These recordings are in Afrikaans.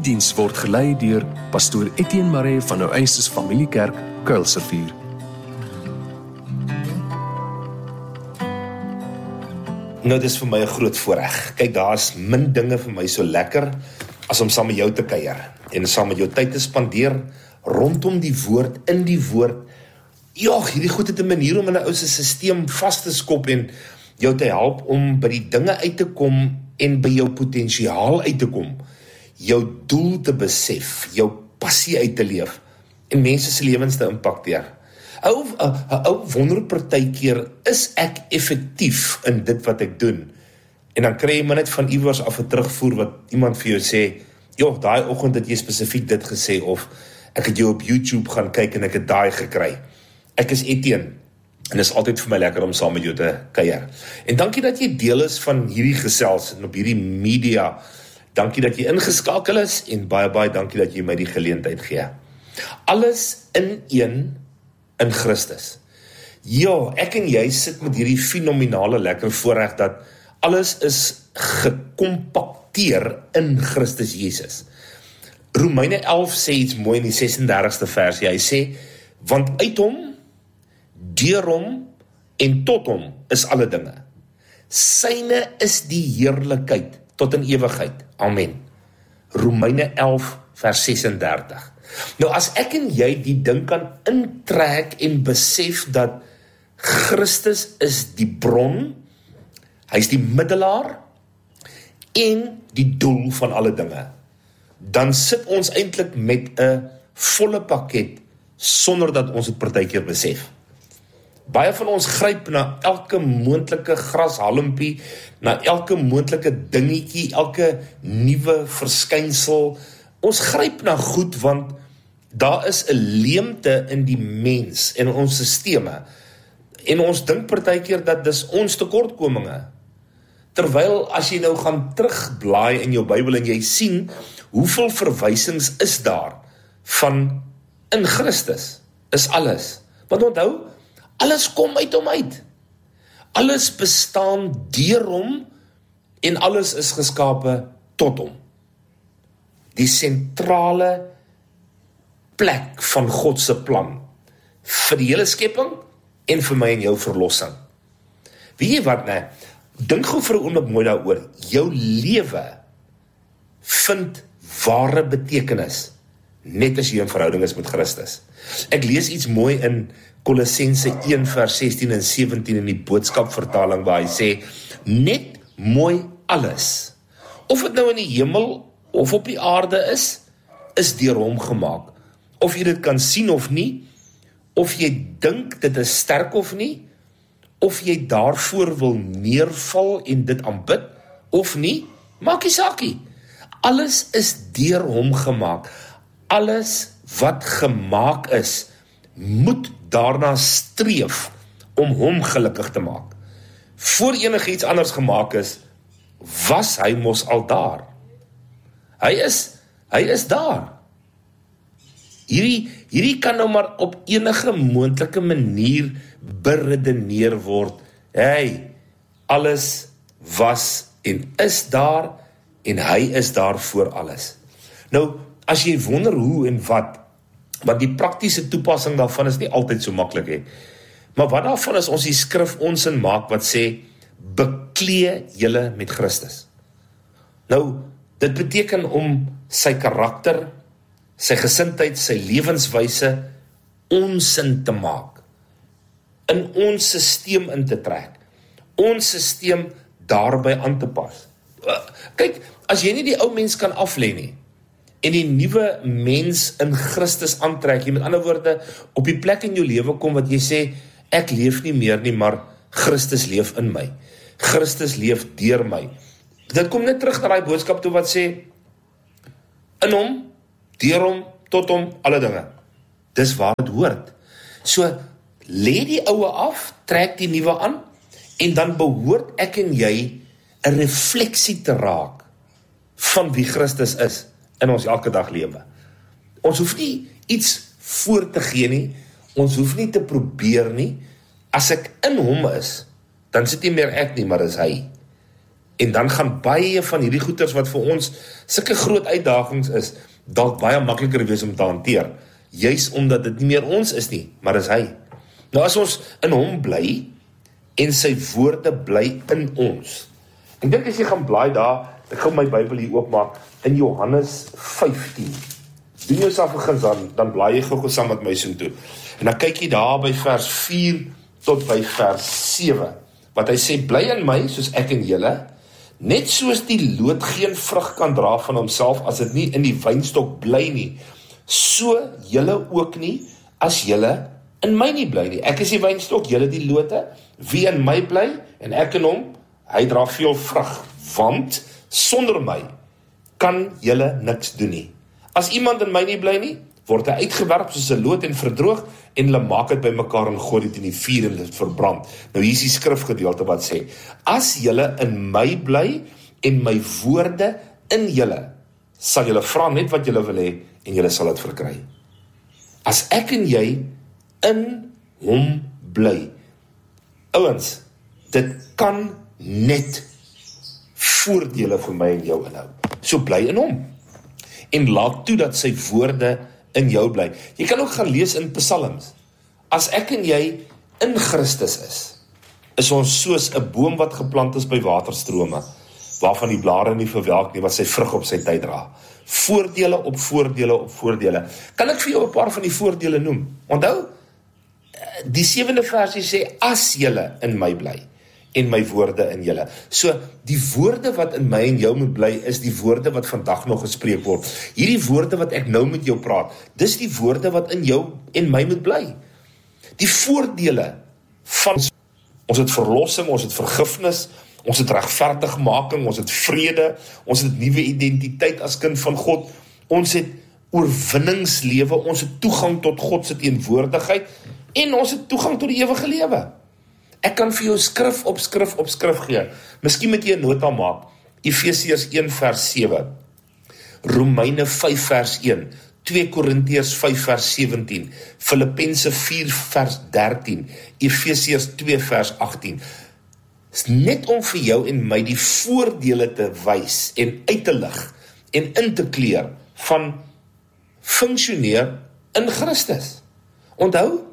Hierdie diens word gelei deur pastoor Etienne Maree van Oasis Familiekerk, Kuilsrivier. Nou, dis vir my 'n groot voorreg. Kyk, daar's min dinge vir my so lekker as om saam met jou te kuier en saam met jou tyd te spandeer rondom die woord, in die woord. Ja, hierdie goed het 'n manier om in 'n ou se stelsel vas te skop en jou te help om by die dinge uit te kom en by jou potensiaal uit te kom. Jou doel te besef, jou passie uit te leef en mense se lewens te impakteer. 'n Ou wonder partykeer, is ek effektief in dit wat ek doen? En dan kry jy maar net van iewers af 'n terugvoer wat iemand vir jou sê, joh, daai oggend het jy spesifiek dit gesê, of ek het jou op YouTube gaan kyk en ek het daai gekry. Ek is Etienne, en dit is altyd vir my lekker om saam met jou te kuier. En dankie dat jy deel is van hierdie gesels en op hierdie media. Dankie dat jy ingeskakel is en baie dankie dat jy my die geleentheid gee. Alles in een in Christus. Ja, ek en jy sit met hierdie fenominale lekker voorreg dat alles is gekompakteer in Christus Jesus. Romeine 11 sê iets mooi in die 36ste versie. Hy sê, want uit hom, deur hom en tot hom is alle dinge. Syne is die heerlikheid tot in ewigheid. Amen. Romeine 11 vers 36. Nou as ek en jy die ding kan intrek en besef dat Christus is die bron, hy is die middelaar en die doel van alle dinge, dan sit ons eintlik met 'n volle pakket sonder dat ons dit partykeer besef. Baie van ons gryp na elke moontlike grashalmpie, na elke moontlike dingetjie, elke nuwe verskynsel. Ons gryp na goed want daar is 'n leemte in die mens en in ons sisteme. En ons dink partykeer dat dis ons tekortkominge. Terwyl as jy nou gaan terugblaai in jou Bybel en jy sien hoeveel verwysings is daar van in Christus is alles. Want onthou, alles kom uit hom uit. Alles bestaan deur hom en alles is geskape tot hom. Die sentrale plek van God se plan vir die hele skepping en vir my en jou verlossing. Weet jy wat, nee? Dink gou vir 'n oomblik mooi daaroor. Jou lewe vind ware betekenis net as jy in verhouding is met Christus. Ek lees iets mooi in Kolossense 1 vers 16 en 17 in die boodskapvertaling waar hy sê, net mooi alles, of dit nou in die hemel of op die aarde is deur hom gemaak. Of jy dit kan sien of nie, of jy dink dit is sterk of nie, of jy daarvoor wil neerval en dit aanbid, of nie, maak nie saakie. Alles is deur hom gemaak. Alles wat gemaak is, moet daarna streef om hom gelukkig te maak. Voor enigiets anders gemaak is, was hy mos al daar. Hy is daar. Hierdie kan nou maar op enige moontlike manier beredeneer word. Hey, alles was en is daar en hy is daar voor alles. Nou, as jy wonder hoe en wat, want die praktiese toepassing daarvan is nie altyd so maklik hè. Maar wat daarvan is ons die skrif onsin maak wat sê, beklee julle met Christus. Nou, dit beteken om sy karakter, sy gesindheid, sy lewenswyse onsin te maak. In ons sisteem in te trek. Ons sisteem daarby aan te pas. Kyk, as jy nie die ou mens kan aflê nie, en die nuwe mens in Christus aantrek, jy met ander woorde, op die plek in jou lewe kom wat jy sê, ek leef nie meer nie, maar Christus leef in my. Christus leef deur my. Dit kom net terug na die boodskap toe wat sê, in hom, deur hom, tot hom, alle dinge. Dis waar het hoort. So, lê die ouwe af, trek die nuwe aan, en dan behoort ek en jy 'n refleksie te raak van wie Christus is in ons elke dag lewe. Ons hoef nie iets voor te gee nie, ons hoef nie te probeer nie. As ek in hom is, dan sit nie meer ek nie, maar is hy. En dan gaan baie van hierdie goeters wat vir ons sulke groot uitdagings is, dalk baie makliker wees om te hanteer. Juis omdat dit nie meer ons is nie, maar is hy. Nou as ons in hom bly, en sy woorde bly in ons. Ek dink as jy gaan blaai daar, ek gaan my Bybel hier oopmaak, in Johannes 15. Doen jouself 'n guns dan blaai jy gou saam met my so toe. En dan kyk jy daar by vers 4 tot by vers 7, wat hy sê, bly in my, soos ek in julle, net soos die loot geen vrug kan dra van homself, as dit nie in die wynstok bly nie, so julle ook nie, as julle in my nie bly nie. Ek is die wynstok, julle die lote, wie in my bly, en ek in hom, hy dra veel vrug, want sonder my kan julle niks doen nie. As iemand in my nie bly nie, word hy uitgewerp soos 'n loot en verdroog, en hulle maak dit bymekaar en gooi dit in die vuur en dit verbrand. Nou hier is die skrifgedeelte wat sê, as julle in my bly, en my woorde in julle, sal julle vra net wat julle wil hê, en julle sal dit verkry. As ek en jy in hom bly, ouens, dit kan net voordele vir my en jou inhou. So bly in hom, en laat toe dat sy woorde in jou bly. Jy kan ook gaan lees in Psalms. As ek en jy in Christus is ons soos 'n boom wat geplant is by waterstrome, waarvan die blare nie verwelk nie, wat sy vrug op sy tyd dra. Voordele op voordele op voordele. Kan ek vir jou 'n paar van die voordele noem? Onthou, die 7de versie sê, as julle in my bly, en my woorde in julle. So, die woorde wat in my en jou moet bly, is die woorde wat vandag nog gespreek word. Hierdie woorde wat ek nou met jou praat, dis die woorde wat in jou en my moet bly. Die voordele van ons het verlossing, ons het vergifnis, ons het regverdigmaking, ons het vrede, ons het nuwe identiteit as kind van God, ons het oorwinningslewe, ons het toegang tot God se teenwoordigheid, en ons het toegang tot die ewige lewe. Ek kan vir jou skrif op skrif gee. Miskien moet jy 'n nota maak. Efesiërs 1 vers 7, Romeine 5 vers 1, 2 Korintiërs 5 vers 17, Filippense 4 vers 13, Efesiërs 2 vers 18. Is net om vir jou en my die voordele te wys en uit te lig en in te kleur van funksioneer in Christus. Onthou,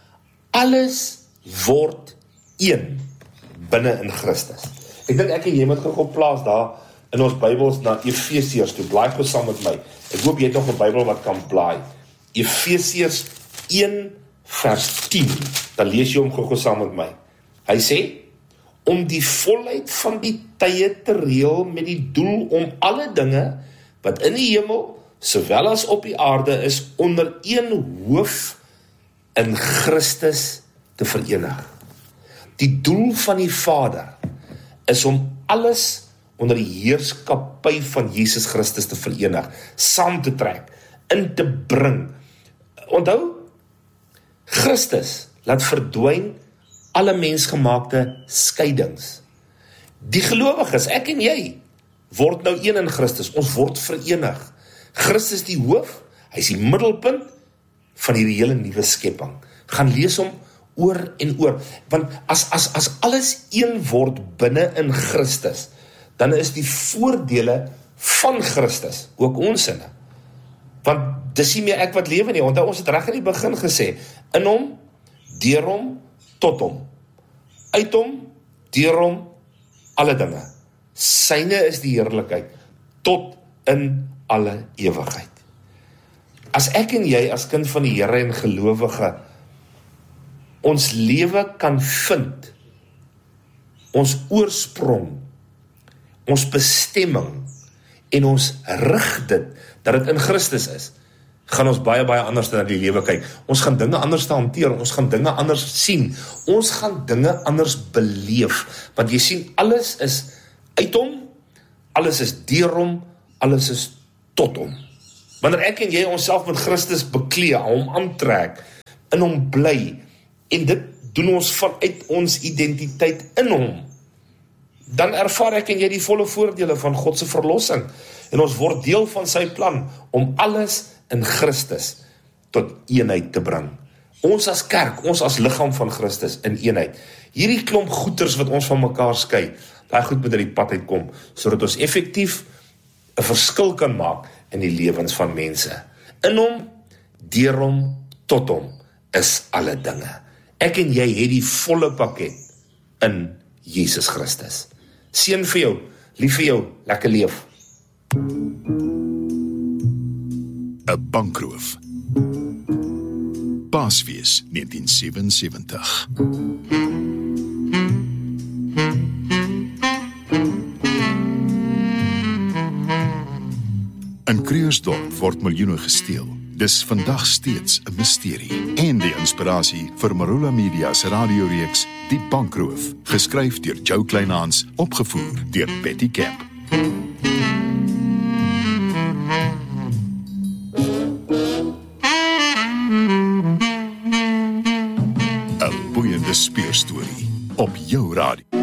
alles word een binne in Christus. Ek dink ek en jy moet gou plaas daar in ons Bybels na Efesiërs toe. Blaai gou saam met my. Ek hoop jy het nog 'n Bybel wat kan blaai. Efesiërs 1 vers 10. Dan lees jy hom gou saam met my. Hy sê, om die volheid van die tye te reël met die doel om alle dinge wat in die hemel sowel as op die aarde is onder een hoof in Christus te verenig. Die doel van die Vader is om alles onder die heerskappy van Jesus Christus te verenig, saam te trek, in te bring. Onthou, Christus laat verdwyn alle mensgemaakte skeidings. Die gelowiges, ek en jy, word nou een in Christus, ons word verenig. Christus die hoof, hy is die middelpunt van hierdie hele nuwe skepping. Gaan lees hom oor en oor, want as alles een word binne in Christus, dan is die voordele van Christus ook ons sinne. Want dis nie meer ek wat lewe nie, want ons het reg in die begin gesê, in hom, deur hom, tot hom, uit hom, deur hom, alle dinge. Syne is die heerlikheid, tot in alle ewigheid. As ek en jy, as kind van die Here en gelowige, ons lewe kan vind, ons oorsprong, ons bestemming, en ons rig dit, dat dit in Christus is, gaan ons baie anders na die lewe kyk. Ons gaan dinge anders te hanteer, ons gaan dinge anders sien, ons gaan dinge anders beleef, want jy sien, alles is uit hom, alles is deur hom, alles is tot hom. Wanneer ek en jy onsself met Christus beklee, hom aantrek, in hom bly, en dit doen ons vanuit ons identiteit in hom, dan ervaar ek en jy die volle voordele van God se verlossing, en ons word deel van sy plan, om alles in Christus tot eenheid te bring. Ons as kerk, ons as liggaam van Christus in eenheid. Hierdie klomp goeters wat ons van mekaar skei, daai goed moet uit die pad uitkom, sodat ons effektief 'n verskil kan maak in die lewens van mense. In hom, deur hom, tot hom is alle dinge. Ek en jy het die volle pakket in Jesus Christus. Seën vir jou, lief vir jou, lekker leef. 'n bankroof. Paasfees 1977. In Krugersdorp word miljoene gesteel. Dis vandag steeds 'n misterie. En die inspirasie vir Marula Media se radioreeks Die Bankroof, geskryf deur Joe Kleinhans, opgevoer deur Betty Kemp. 'n boeiende speurstorie op jou radio.